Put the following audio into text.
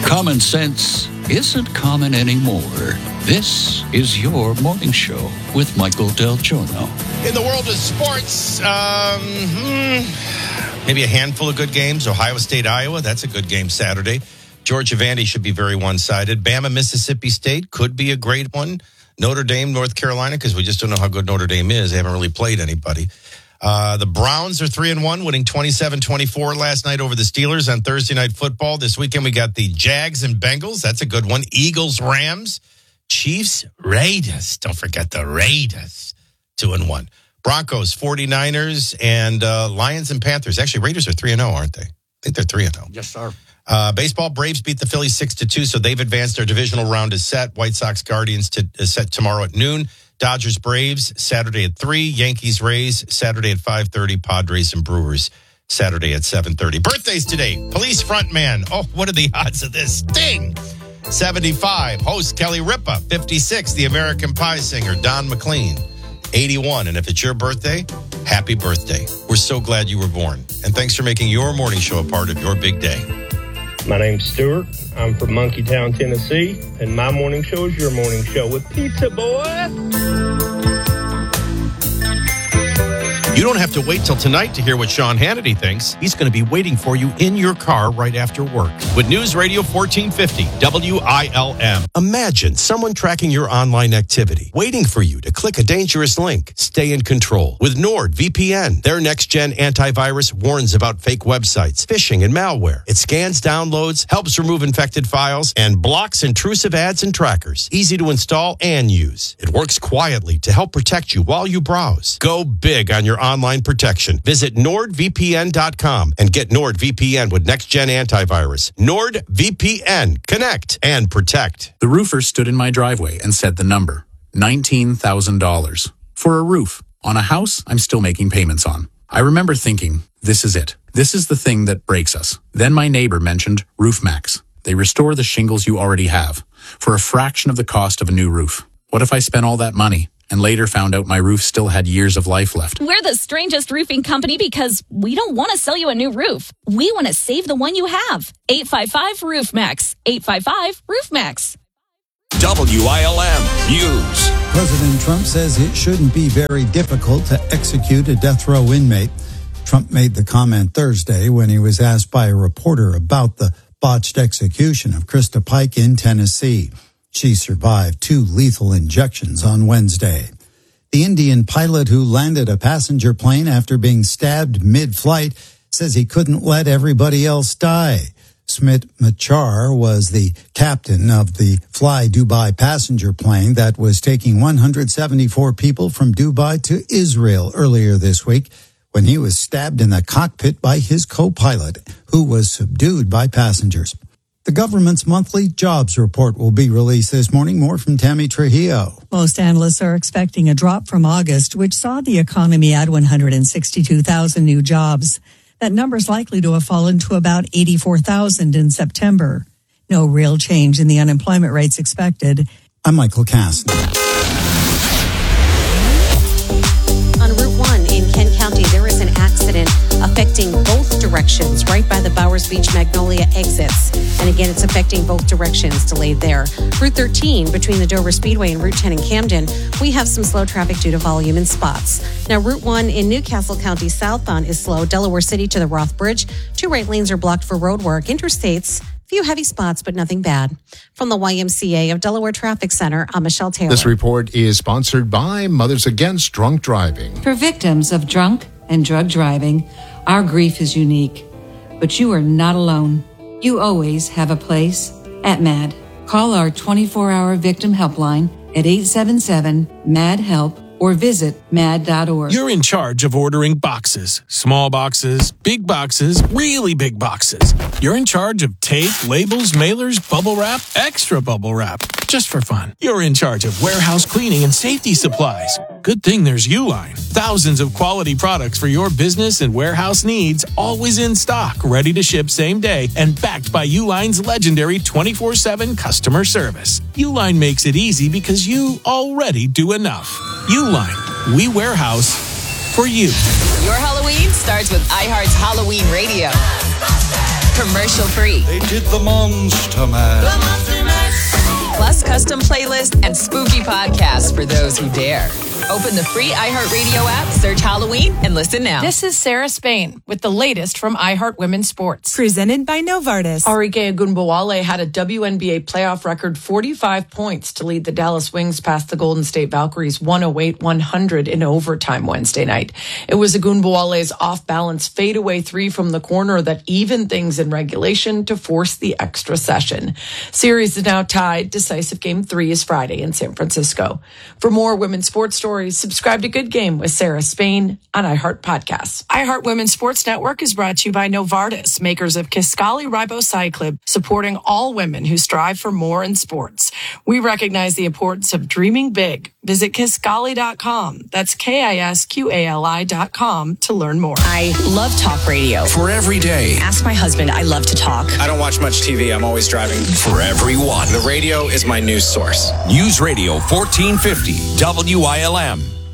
Common sense isn't common anymore. This is your morning show with Michael Del Giorno. In the world of sports, maybe a handful of good games. Ohio State, Iowa, that's a good game Saturday. Georgia Vandy should be very one-sided. Bama, Mississippi State could be a great one. Notre Dame, North Carolina, because we just don't know how good Notre Dame is. They haven't really played anybody. The Browns are 3-1, winning 27-24 last night over the Steelers on Thursday Night Football. This weekend we got the Jags and Bengals. That's a good one. Eagles, Rams, Chiefs, Raiders. Don't forget the Raiders. 2-1. Broncos, 49ers, and Lions and Panthers. Actually, Raiders are 3-0, aren't they? I think they're 3-0. Yes, sir. Baseball, Braves beat the Phillies 6-2, so they've advanced. Their divisional round is set. White Sox, Guardians is set tomorrow at noon. Dodgers, Braves, Saturday at 3. Yankees, Rays, Saturday at 5:30. Padres and Brewers, Saturday at 7:30. Birthdays today. Police frontman. Oh, what are the odds of this? Sting, 75. Host Kelly Ripa, 56. The American Pie singer, Don McLean, 81. And if it's your birthday, happy birthday. We're so glad you were born. And thanks for making your morning show a part of your big day. My name's Stuart. I'm from Monkeytown, Tennessee, and my morning show is your morning show with Pizza Boy. You don't have to wait till tonight to hear what Sean Hannity thinks. He's going to be waiting for you in your car right after work. With News Radio 1450, WILM. Imagine someone tracking your online activity, waiting for you to click a dangerous link. Stay in control with NordVPN. Their next-gen antivirus warns about fake websites, phishing, and malware. It scans downloads, helps remove infected files, and blocks intrusive ads and trackers. Easy to install and use. It works quietly to help protect you while you browse. Go big on your online protection. Visit NordVPN.com and get NordVPN with next-gen antivirus. NordVPN. Connect and protect. The roofer stood in my driveway and said the number, $19,000. For a roof on a house I'm still making payments on. I remember thinking, this is it. This is the thing that breaks us. Then my neighbor mentioned RoofMax. They restore the shingles you already have for a fraction of the cost of a new roof. What if I spent all that money and later found out my roof still had years of life left? We're the strangest roofing company because we don't want to sell you a new roof. We want to save the one you have. 855-ROOFMAX. 855-ROOFMAX. WILM News. President Trump says it shouldn't be very difficult to execute a death row inmate. Trump made the comment Thursday when he was asked by a reporter about the botched execution of Krista Pike in Tennessee. She survived 2 lethal injections on Wednesday. The Indian pilot who landed a passenger plane after being stabbed mid-flight says he couldn't let everybody else die. Smit Machar was the captain of the Fly Dubai passenger plane that was taking 174 people from Dubai to Israel earlier this week when he was stabbed in the cockpit by his co-pilot, who was subdued by passengers. The government's monthly jobs report will be released this morning. More from Tammy Trujillo. Most analysts are expecting a drop from August, which saw the economy add 162,000 new jobs. That number is likely to have fallen to about 84,000 in September. No real change in the unemployment rates expected. I'm Michael Kastner. On Route 1 in Kent County, there is an accident affecting both directions right by the Bowers Beach Magnolia exits. And again, it's affecting both directions, delayed there. Route 13 between the Dover Speedway and Route 10 in Camden, we have some slow traffic due to volume in spots. Now, Route 1 in Newcastle County southbound is slow. Delaware City to the Roth Bridge. 2 right lanes are blocked for road work. Interstates, few heavy spots, but nothing bad. From the YMCA of Delaware Traffic Center, I'm Michelle Taylor. This report is sponsored by Mothers Against Drunk Driving. For victims of drunk and drug driving, our grief is unique. But you are not alone. You always have a place at MAD. Call our 24-hour victim helpline at 877-MAD-HELP or visit mad.org. You're in charge of ordering boxes. Small boxes, big boxes, really big boxes. You're in charge of tape, labels, mailers, bubble wrap, extra bubble wrap. Just for fun. You're in charge of warehouse cleaning and safety supplies. Good thing there's Uline. Thousands of quality products for your business and warehouse needs, always in stock, ready to ship same day, and backed by Uline's legendary 24/7 customer service. Uline makes it easy because you already do enough. Uline. We warehouse for you. Your Halloween starts with iHeart's Halloween Radio. Commercial free. They did the Monster Mash. Plus custom playlist and spooky podcasts for those who dare. Open the free iHeartRadio app, search Halloween, and listen now. This is Sarah Spain with the latest from iHeart Women's Sports. Presented by Novartis. Arike Ogunbowale had a WNBA playoff record 45 points to lead the Dallas Wings past the Golden State Valkyries 108-100 in overtime Wednesday night. It was Ogunbowale's off-balance fadeaway three from the corner that evened things in regulation to force the extra session. Series is now tied. Decisive Game 3 is Friday in San Francisco. For more women's sports stories, subscribe to Good Game with Sarah Spain on iHeart Podcasts. iHeart Women's Sports Network is brought to you by Novartis, makers of Kisqali Ribociclib, supporting all women who strive for more in sports. We recognize the importance of dreaming big. Visit Kisqali.com. That's KISQALI.com to learn more. I love talk radio. For every day. Ask my husband. I love to talk. I don't watch much TV. I'm always driving. For everyone. The radio is my news source. News Radio 1450 WILM.